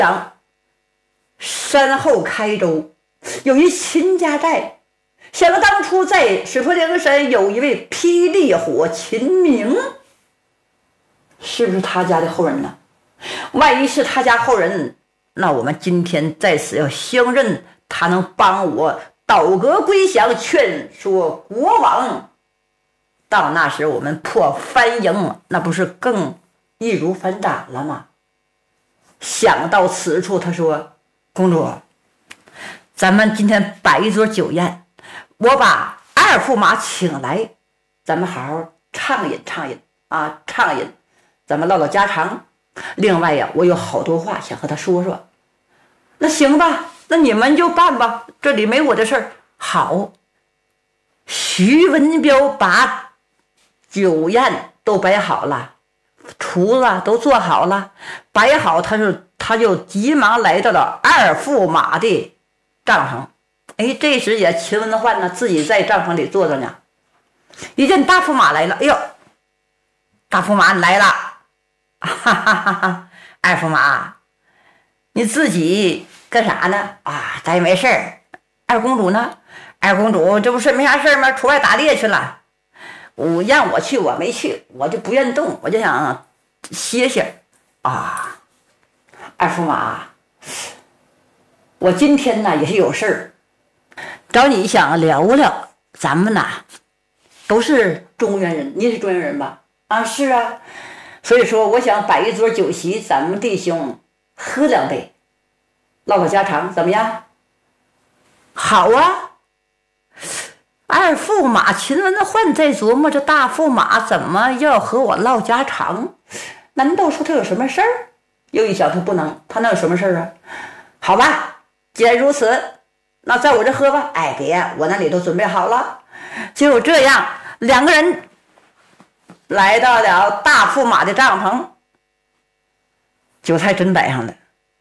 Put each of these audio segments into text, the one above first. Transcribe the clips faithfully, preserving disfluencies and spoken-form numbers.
想山后开州有一秦家寨，想到当初在水泊梁山有一位霹雳火秦明，是不是他家的后人呢？万一是他家后人，那我们今天在此要相认，他能帮我倒戈归降，劝说国王。到那时我们破番营，那不是更易如反掌了吗？想到此处，他说：“公主，咱们今天摆一桌酒宴，我把二驸马请来，咱们好好畅饮畅饮啊，畅饮，咱们唠唠家常。另外呀，我有好多话想和他说说。那行吧，那你们就办吧，这里没我的事儿。好。”徐文彪把酒宴都摆好了，厨子都做好了，摆好，他就他就急忙来到了二驸马的帐篷。哎，这时也秦文焕呢自己在帐篷里坐着呢，一见大驸马来了，哎呦，大驸马你来了，哈哈哈哈！二驸马，你自己干啥呢？啊，咱也没事儿。二公主呢？二公主这不是没啥事儿吗？出外打猎去了。我让我去，我没去，我就不愿动，我就想歇歇啊。二驸马，我今天呢也是有事儿，找你想聊聊。咱们呐都是中原人，你也是中原人吧？啊，是啊。所以说，我想摆一桌酒席，咱们弟兄喝两杯，唠唠家常，怎么样？好啊。二驸马秦文焕在琢磨，这大驸马怎么要和我唠家常？难道说他有什么事儿？又一想，他不能，他能有什么事儿啊？好吧，既然如此，那在我这喝吧。哎，别，我那里都准备好了。就这样，两个人来到了大驸马的帐篷，酒菜真摆上了。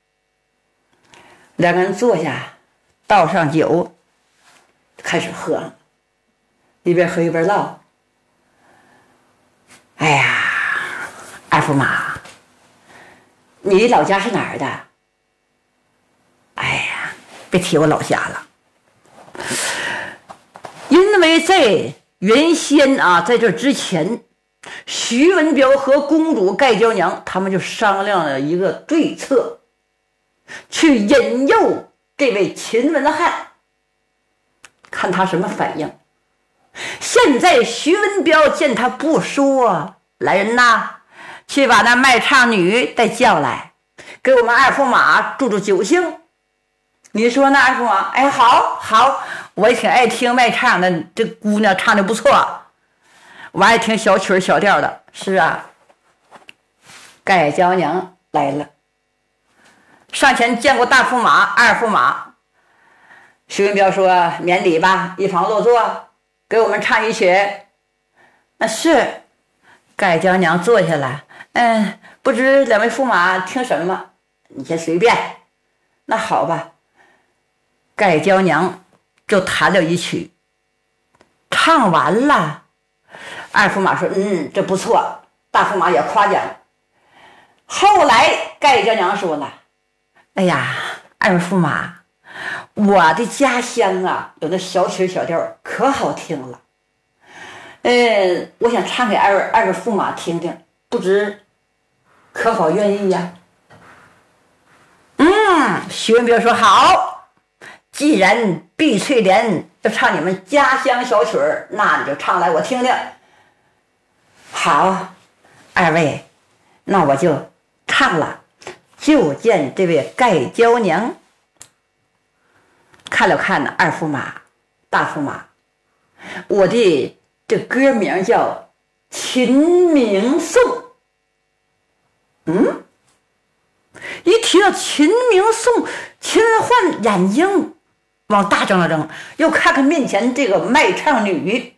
两个人坐下，倒上酒，开始喝了。一边喝一边唠。哎呀，二驸马，你老家是哪儿的？哎呀，别提我老家了。因为在原先啊，在这之前，徐文彪和公主盖娇娘他们就商量了一个对策，去引诱这位秦文翰，看他什么反应。现在徐文彪见他不说，来人呐，去把那卖唱女带叫来，给我们二驸马助助酒兴。你说那二驸马？哎，好好，我也挺爱听卖唱的，这姑娘唱的不错，我爱听小曲小调的。是啊，盖娇娘来了，上前见过大驸马、二驸马。徐文彪说：“免礼吧，一旁落座。”给我们唱一曲。那是。盖娇娘坐下来，嗯，不知两位驸马听什么？你先随便。那好吧。盖娇娘就弹了一曲，唱完了。二驸马说：“嗯，这不错。”大驸马也夸奖。后来盖娇娘说了：“哎呀，二驸马，我的家乡啊，有那小曲小调可好听了，嗯，我想唱给二二个驸马听听，不知可否愿意呀？”嗯，徐文彪说：“好，既然碧翠莲要唱你们家乡小曲儿，那你就唱来我听听。”好，二位，那我就唱了。就见这位盖娇娘看了看呢，二驸马、大驸马，我的这歌名叫《秦明颂》。嗯，一提到秦明颂，秦文焕眼睛往大睁了睁，又看看面前这个卖唱女，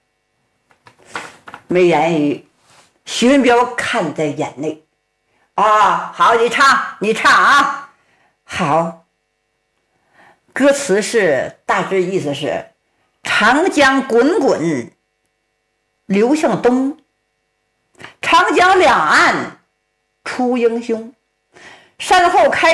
没言语。徐文彪看在眼内。啊，好，你唱，你唱啊，好。歌词是大致意思是：长江滚滚流向东，长江两岸出英雄，山后开